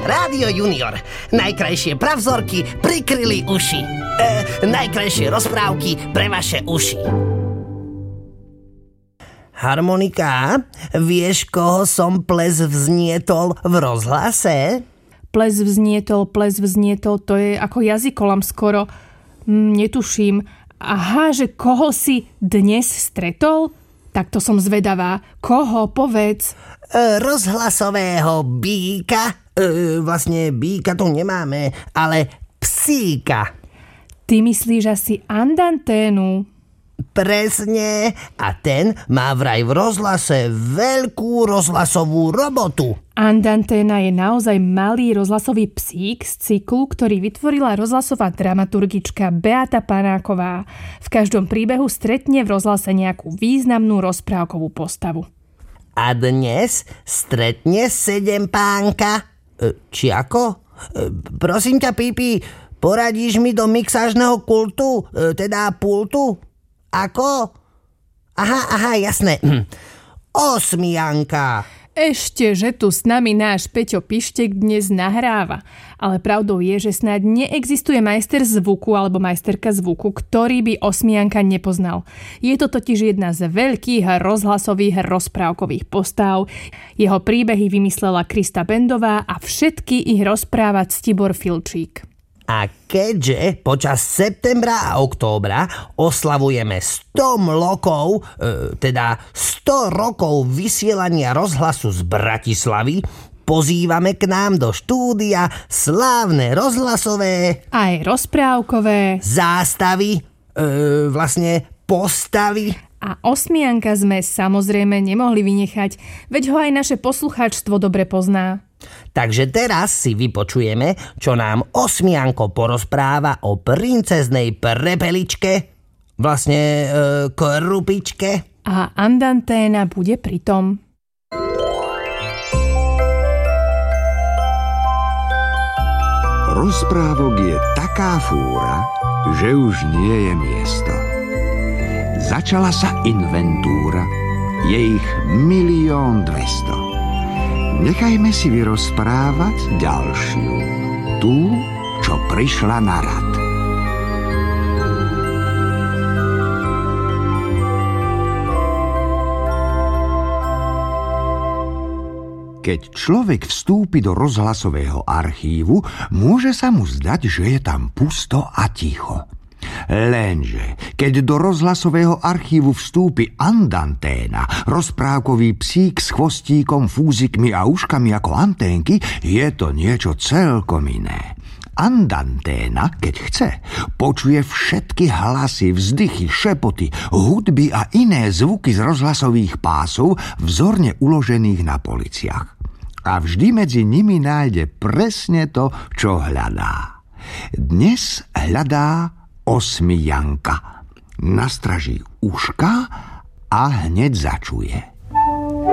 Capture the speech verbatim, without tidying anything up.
Rádio Junior. Najkrajšie pravzorky prikryli uši. E, najkrajšie rozprávky pre vaše uši. Harmonika, vieš, koho som ples vznietol v rozhlase? Ples vznietol, ples vznietol, to je ako jazykolam skoro. Mm, netuším. Aha, že koho si dnes stretol? Tak to som zvedavá. Koho, povedz? E, rozhlasového býka. E, vlastne býka tu nemáme, ale psíka. Ty myslíš asi Andanténu? Presne. A ten má vraj v rozhlase veľkú rozhlasovú robotu. Andanténa je naozaj malý rozhlasový psík z cyklu, ktorý vytvorila rozhlasová dramaturgička Beata Panáková. V každom príbehu stretne v rozhlase nejakú významnú rozprávkovú postavu. A dnes stretne sedem pánka. E, či ako? E, prosím ťa, Pipi, poradíš mi do mixážneho kultu? E, teda pultu? Ako? Aha, aha, jasné. Osmianka. Ešte, že tu s nami náš Peťo Pištek dnes nahráva. Ale pravdou je, že snáď neexistuje majster zvuku alebo majsterka zvuku, ktorý by Osmianka nepoznal. Je to totiž jedna z veľkých rozhlasových rozprávkových postav. Jeho príbehy vymyslela Krista Bendová a všetky ich rozpráva Ctibor Filčík. A keďže počas septembra a októbra oslavujeme sto rokov, e, teda sto rokov vysielania rozhlasu z Bratislavy, pozývame k nám do štúdia slávne rozhlasové aj rozprávkové zástavy, e, vlastne postavy. A Osmianka sme samozrejme nemohli vynechať, veď ho aj naše poslucháčstvo dobre pozná. Takže teraz si vypočujeme, čo nám Osmianko porozpráva o princeznej prepeličke, vlastne e, krupičke. A Andanténa bude pritom. Rozprávok je taká fúra, že už nie je miesto. Začala sa inventúra, je ich milión dvesto. Nechajme si vyrozprávať ďalšiu, tú, čo prišla na rad. Keď človek vstúpi do rozhlasového archívu, môže sa mu zdať, že je tam pusto a ticho. Lenže, keď do rozhlasového archívu vstúpi Andanténa, rozprávkový psík s chvostíkom, fúzikmi a uškami ako anténky, je to niečo celkom iné. Andanténa, keď chce, počuje všetky hlasy, vzdychy, šepoty, hudby a iné zvuky z rozhlasových pásov vzorne uložených na policiach. A vždy medzi nimi nájde presne to, čo hľadá. Dnes hľadá Osmianka. Nastraží uška a hneď začuje.